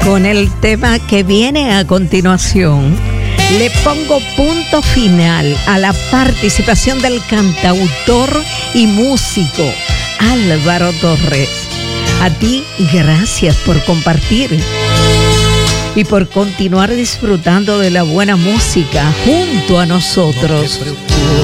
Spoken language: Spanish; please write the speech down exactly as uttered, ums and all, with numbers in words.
con el tema que viene a continuación, le pongo punto final a la participación del cantautor y músico Álvaro Torres. A ti, gracias por compartir y por continuar disfrutando de la buena música junto a nosotros.